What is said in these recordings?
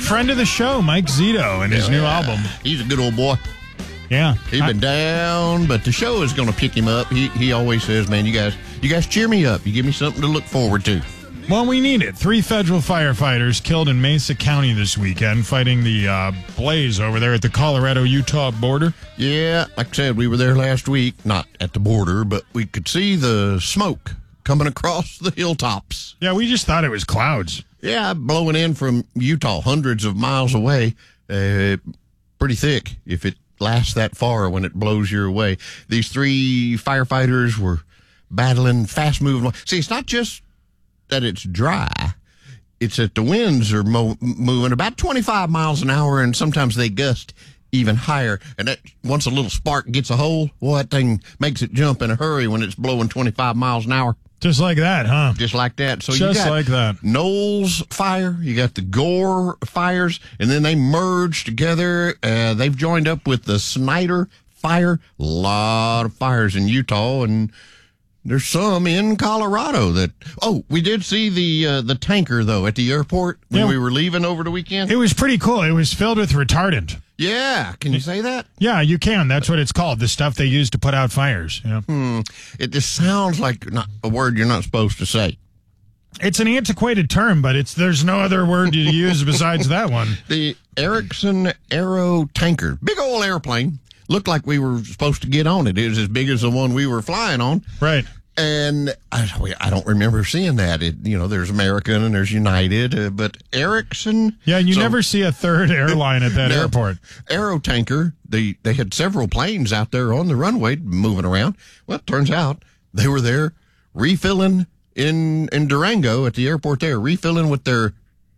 friend of the show, Mike Zito, and his new album. He's a good old boy. Yeah. He's been down, but the show is going to pick him up. He always says, man, you guys cheer me up. You give me something to look forward to. Well, we need it. 3 federal firefighters killed in Mesa County this weekend fighting the blaze over there at the Colorado-Utah border. Yeah, like I said, we were there last week, not at the border, but we could see the smoke coming across the hilltops. Yeah, we just thought it was clouds. Yeah, blowing in from Utah, hundreds of miles away. Pretty thick if it lasts that far when it blows your way. These 3 firefighters were battling, fast-moving. See, it's not just that it's dry. It's that the winds are moving about 25 miles an hour, and sometimes they gust even higher. And that, once a little spark gets a hole, well, that thing makes it jump in a hurry when it's blowing 25 miles an hour. Just like that, huh? Just like that. So just you got like that. Knowles fire, you got the Gore fires, and then they merge together. They've joined up with the Snyder fire. A lot of fires in Utah, and there's some in Colorado that. Oh, we did see the tanker though at the airport when we were leaving over the weekend. It was pretty cool. It was filled with retardant. Yeah, can you say that? Yeah, you can. That's what it's called. The stuff they use to put out fires. Yeah. It just sounds like not a word you're not supposed to say. It's an antiquated term, but there's no other word to use besides that one. The Erickson Aero tanker, big old airplane, looked like we were supposed to get on it. It was as big as the one we were flying on. Right. And I don't remember seeing that. There's American and there's United, but Erickson. Yeah, you never see a third airline at that airport. Aero tanker. They had several planes out there on the runway moving around. Well, it turns out they were there refilling in Durango at the airport there, refilling with their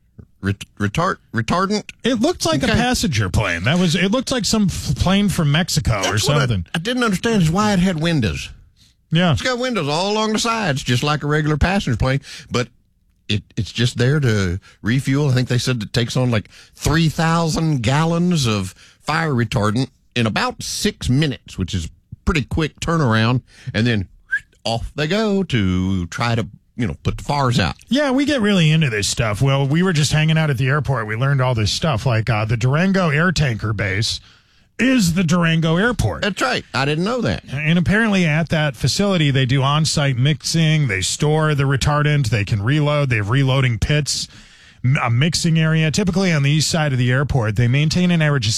retardant. It looked like a passenger plane. It looked like some plane from Mexico or something. I didn't understand is why it had windows. Yeah. It's got windows all along the sides, just like a regular passenger plane, but it's just there to refuel. I think they said it takes on like 3,000 gallons of fire retardant in about 6 minutes, which is pretty quick turnaround, and then off they go to try to put the fires out. Yeah, we get really into this stuff. Well, we were just hanging out at the airport. We learned all this stuff, like the Durango Air Tanker Base is the Durango Airport. That's right. I didn't know that. And apparently at that facility, they do on-site mixing. They store the retardant. They can reload. They have reloading pits, a mixing area. Typically on the east side of the airport, they maintain an average of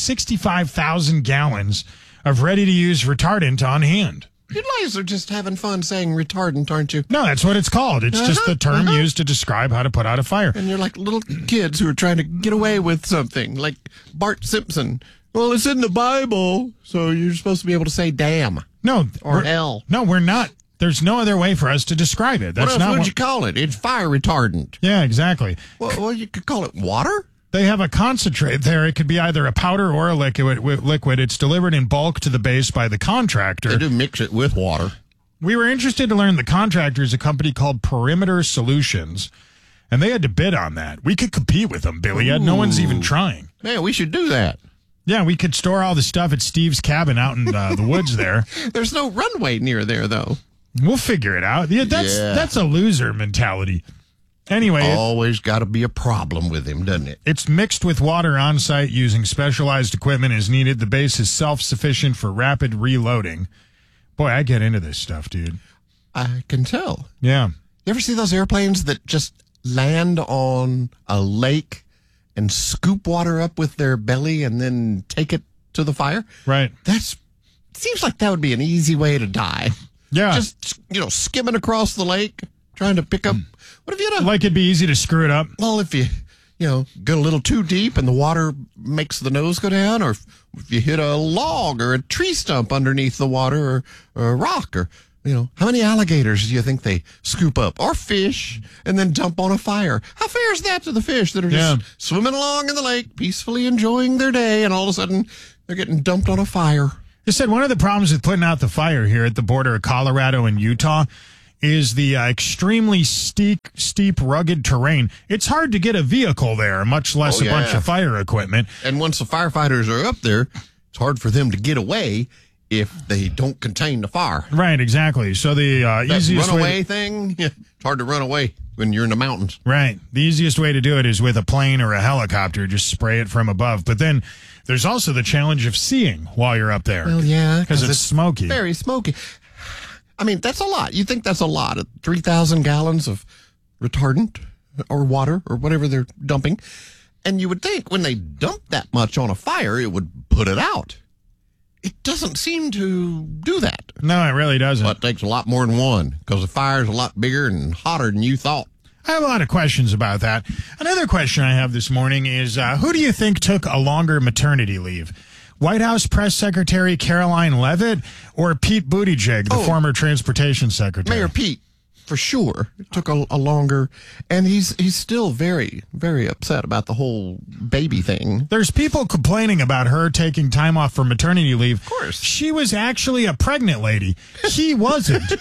65,000 gallons of ready-to-use retardant on hand. You guys are just having fun saying retardant, aren't you? No, that's what it's called. It's just the term used to describe how to put out a fire. And you're like little kids who are trying to get away with something, like Bart Simpson. Well, it's in the Bible, so you're supposed to be able to say damn. No. Or hell. No, we're not. There's no other way for us to describe it. What else would you call it? It's fire retardant. Yeah, exactly. Well, you could call it water? They have a concentrate there. It could be either a powder or a liquid. It's delivered in bulk to the base by the contractor. They do mix it with water. We were interested to learn the contractor is a company called Perimeter Solutions, and they had to bid on that. We could compete with them, Billy. No one's even trying. Man, we should do that. Yeah, we could store all the stuff at Steve's cabin out in the woods there. There's no runway near there, though. We'll figure it out. Yeah, that's a loser mentality. Anyway, always got to be a problem with him, doesn't it? It's mixed with water on site using specialized equipment as needed. The base is self-sufficient for rapid reloading. Boy, I get into this stuff, dude. I can tell. Yeah. You ever see those airplanes that just land on a lake and scoop water up with their belly and then take it to the fire? Right. Seems like that would be an easy way to die. Yeah. Just, skimming across the lake, trying to pick up. What if you like it'd be easy to screw it up? Well, if you go a little too deep and the water makes the nose go down, or if you hit a log or a tree stump underneath the water, or a rock, or how many alligators do you think they scoop up, or fish, and then dump on a fire? How fair is that to the fish that are just swimming along in the lake, peacefully enjoying their day, and all of a sudden they're getting dumped on a fire? They said one of the problems with putting out the fire here at the border of Colorado and Utah is the extremely steep, rugged terrain. It's hard to get a vehicle there, much less a bunch of fire equipment. And once the firefighters are up there, it's hard for them to get away if they don't contain the fire. Right, exactly. So the That easiest runaway thing, it's hard to run away when you're in the mountains. Right. The easiest way to do it is with a plane or a helicopter. Just spray it from above. But then there's also the challenge of seeing while you're up there. Well, yeah. Because it's smoky. Very smoky. I mean, that's a lot. You think that's a lot. 3,000 gallons of retardant or water or whatever they're dumping. And you would think when they dump that much on a fire, it would put it out. It doesn't seem to do that. No, it really doesn't. But it takes a lot more than one because the fire's a lot bigger and hotter than you thought. I have a lot of questions about that. Another question I have this morning is, who do you think took a longer maternity leave? White House Press Secretary Caroline Leavitt or Pete Buttigieg, the former transportation secretary? Mayor Pete, for sure. It took a longer, and he's still very, very upset about the whole baby thing. There's people complaining about her taking time off for maternity leave. Of course. She was actually a pregnant lady. He wasn't.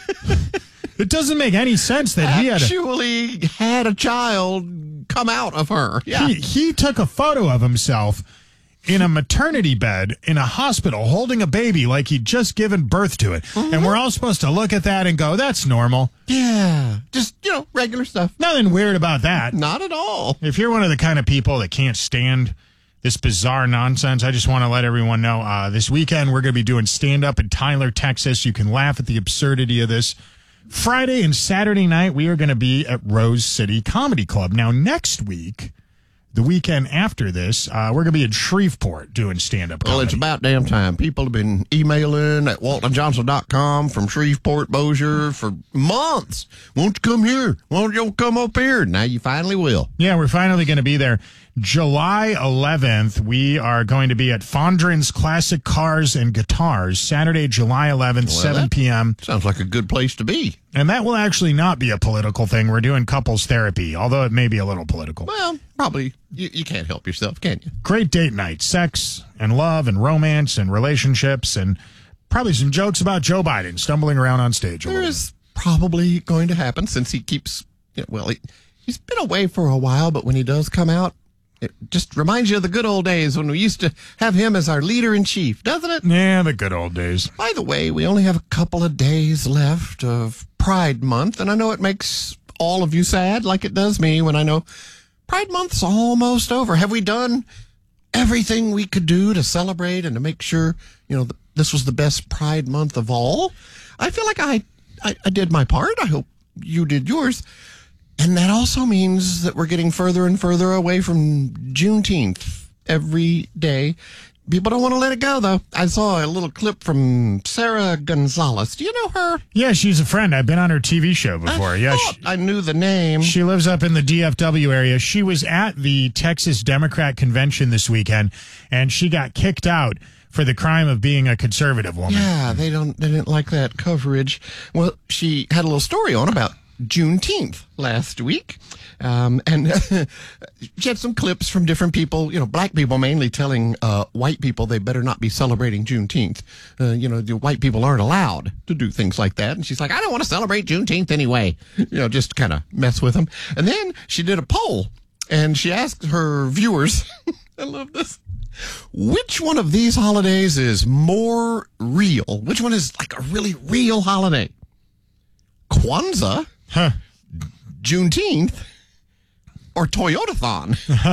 It doesn't make any sense that he actually had a child come out of her. Yeah. He took a photo of himself in a maternity bed in a hospital holding a baby like he'd just given birth to it. Mm-hmm. And we're all supposed to look at that and go, that's normal. Yeah. Just, regular stuff. Nothing weird about that. Not at all. If you're one of the kind of people that can't stand this bizarre nonsense, I just want to let everyone know this weekend we're going to be doing stand-up in Tyler, Texas. You can laugh at the absurdity of this. Friday and Saturday night, we are going to be at Rose City Comedy Club. Now, next week, the weekend after this, we're going to be in Shreveport doing stand-up comedy. Well, it's about damn time. People have been emailing at waltonjohnson.com from Shreveport, Bossier for months. Won't you come here? Won't you come up here? Now you finally will. Yeah, we're finally going to be there. July 11th, we are going to be at Fondren's Classic Cars and Guitars, Saturday, July 11th, 7 p.m. Sounds like a good place to be. And that will actually not be a political thing. We're doing couples therapy, although it may be a little political. Well, probably. You can't help yourself, can you? Great date night. Sex and love and romance and relationships and probably some jokes about Joe Biden stumbling around on stage a little bit. There is probably going to happen since he keeps, he's been away for a while, but when he does come out, it just reminds you of the good old days when we used to have him as our leader-in-chief, doesn't it? Yeah, the good old days. By the way, we only have a couple of days left of Pride Month, and I know it makes all of you sad, like it does me when I know Pride Month's almost over. Have we done everything we could do to celebrate and to make sure, this was the best Pride Month of all? I feel like I did my part. I hope you did yours. And that also means that we're getting further and further away from Juneteenth every day. People don't want to let it go, though. I saw a little Clip from Sarah Gonzalez. Do you know her? Yeah, she's a friend. I've been on her TV show before. I knew the name. She lives up in the DFW area. She was at the Texas Democrat Convention this weekend, and she got kicked out for the crime of being a conservative woman. Yeah, they didn't like that coverage. Well, she had a little story on about Juneteenth last week. And she had some clips from different people, black people mainly telling white people they better not be celebrating Juneteenth. The white people aren't allowed to do things like that. And she's like, I don't want to celebrate Juneteenth anyway. Just kind of mess with them. And then she did a poll and she asked her viewers, I love this, which one of these holidays is more real? Which one is like a really real holiday? Kwanzaa? Huh. Juneteenth? Or Toyotathon?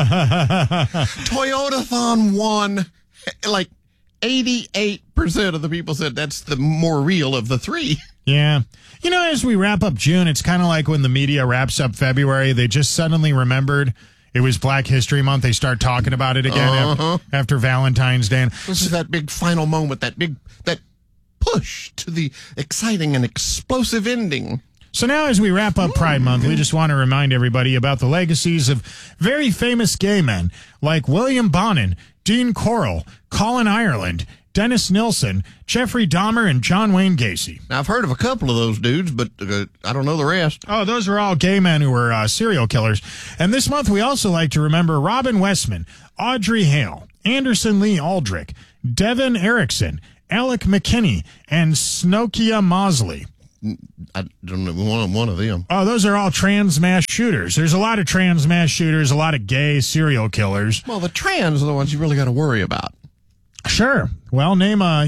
Toyotathon won, like 88% of the people said that's the more real of the three. Yeah. As we wrap up June, it's kind of like when the media wraps up February, they just suddenly remembered it was Black History Month. They start talking about it again after Valentine's Day. This is that big final moment, that push to the exciting and explosive ending. So now as we wrap up Pride Month, we just want to remind everybody about the legacies of very famous gay men like William Bonin, Dean Corll, Colin Ireland, Dennis Nilsson, Jeffrey Dahmer, and John Wayne Gacy. Now, I've heard of a couple of those dudes, but I don't know the rest. Oh, those are all gay men who were serial killers. And this month, we also like to remember Robin Westman, Audrey Hale, Anderson Lee Aldrich, Devin Erickson, Alec McKinney, and Snokia Mosley. I don't know one of them. Oh, those are all trans mass shooters. There's a lot of trans mass shooters, a lot of gay serial killers. Well, the trans are the ones you really got to worry about. Sure. Well, name a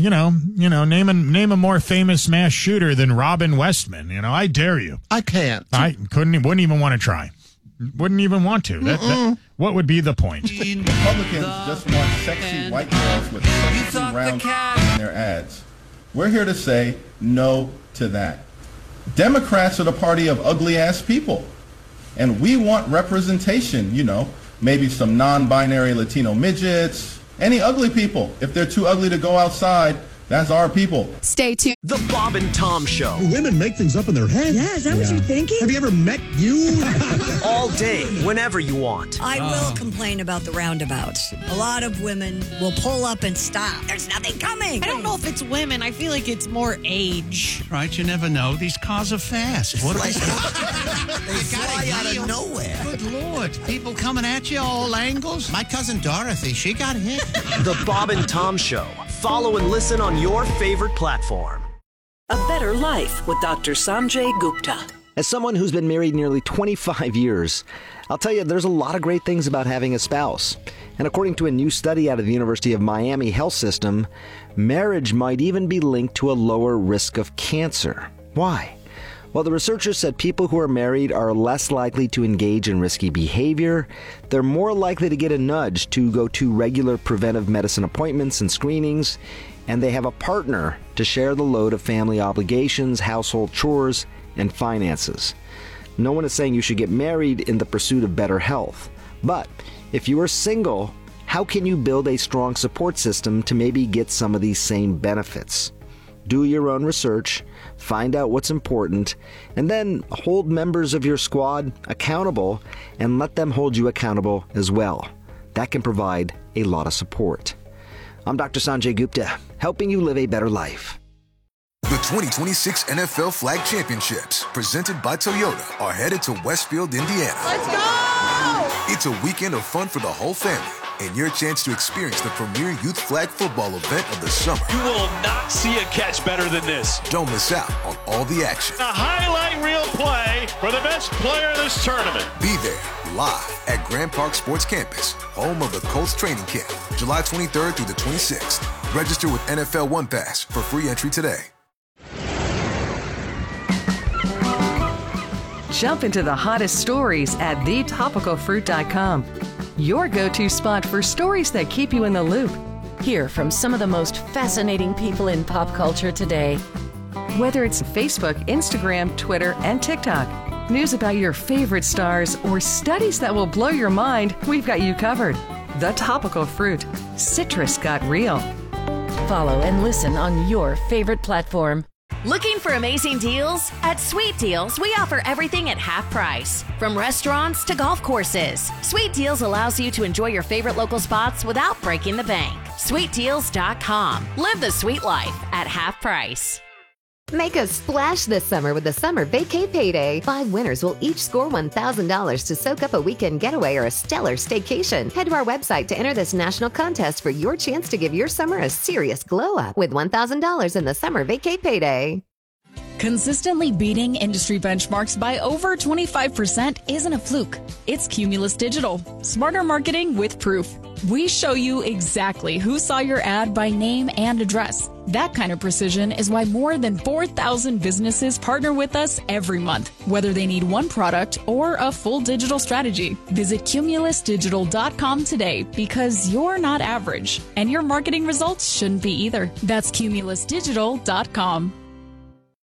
more famous mass shooter than Robin Westman. I dare you. I can't. Wouldn't even want to try. Wouldn't even want to. What would be the point? Republicans just want sexy white girls with sexy round in their ads. We're here to say no to that. Democrats are the party of ugly-ass people. And we want representation, maybe some non-binary Latino midgets, any ugly people. If they're too ugly to go outside, that's our people. Stay tuned. The Bob and Tom Show. Women make things up in their head. Yeah, is that what you're thinking? Have you ever met you? All day, whenever you want. I will complain about the roundabouts. A lot of women will pull up and stop. There's nothing coming. I don't know if it's women. I feel like it's more age. Right, you never know. These cars are fast. What they fly out of nowhere. Good Lord. People coming at you all angles. My cousin Dorothy, she got hit. The Bob and Tom Show. Follow and listen on your favorite platform. A Better Life with Dr. Sanjay Gupta. As someone who's been married nearly 25 years, I'll tell you there's a lot of great things about having a spouse. And according to a new study out of the University of Miami Health System, marriage might even be linked to a lower risk of cancer. Why? Well, the researchers said people who are married are less likely to engage in risky behavior. They're more likely to get a nudge to go to regular preventive medicine appointments and screenings. And they have a partner to share the load of family obligations, household chores, and finances. No one is saying you should get married in the pursuit of better health. But if you are single, how can you build a strong support system to maybe get some of these same benefits? Do your own research, find out what's important, and then hold members of your squad accountable and let them hold you accountable as well. That can provide a lot of support. I'm Dr. Sanjay Gupta, helping you live a better life. The 2026 NFL Flag Championships, presented by Toyota, are headed to Westfield, Indiana. Let's go! It's a weekend of fun for the whole family and your chance to experience the premier youth flag football event of the summer. You will not see a catch better than this. Don't miss out on all the action. A highlight reel play for the best player in this tournament. Be there live at Grand Park Sports Campus, home of the Colts training camp, July 23rd through the 26th. Register with NFL One Pass for free entry today. Jump into the hottest stories at thetopicalfruit.com. Your go-to spot for stories that keep you in the loop. Hear from some of the most fascinating people in pop culture today. Whether it's Facebook, Instagram, Twitter, and TikTok, news about your favorite stars, or studies that will blow your mind, we've got you covered. The Topical Fruit. Citrus got real. Follow and listen on your favorite platform. Looking for amazing deals? At Sweet Deals, we offer everything at half price. From restaurants to golf courses, Sweet Deals allows you to enjoy your favorite local spots without breaking the bank. SweetDeals.com. Live the sweet life at half price. Make a splash this summer with the Summer Vacay Payday. 5 winners will each score $1,000 to soak up a weekend getaway or a stellar staycation. Head to our website to enter this national contest for your chance to give your summer a serious glow-up with $1,000 in the Summer Vacay Payday. Consistently beating industry benchmarks by over 25% isn't a fluke. It's Cumulus Digital. Smarter marketing with proof. We show you exactly who saw your ad by name and address. That kind of precision is why more than 4,000 businesses partner with us every month, whether they need one product or a full digital strategy. Visit cumulusdigital.com today because you're not average, and your marketing results shouldn't be either. That's cumulusdigital.com.